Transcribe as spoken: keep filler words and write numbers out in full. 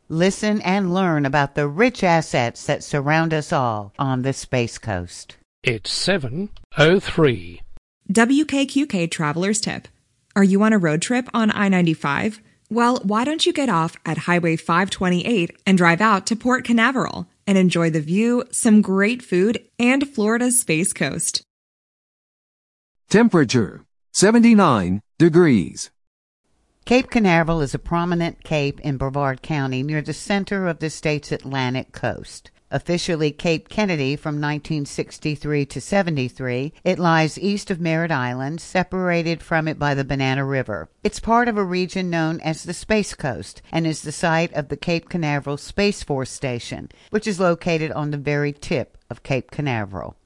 Listen and learn about the rich assets that surround us all on the Space Coast. It's seven oh three. W K Q K Traveler's Tip. Are you on a road trip on I ninety-five? Well, why don't you get off at Highway five twenty-eight and drive out to Port Canaveral and enjoy the view, some great food, and Florida's Space Coast. Temperature, seventy-nine degrees. Cape Canaveral is a prominent cape in Brevard County near the center of the state's Atlantic coast. Officially Cape Kennedy from nineteen sixty-three to seventy-three, it lies east of Merritt Island, separated from it by the Banana River. It's part of a region known as the Space Coast and is the site of the Cape Canaveral Space Force Station, which is located on the very tip of Cape Canaveral.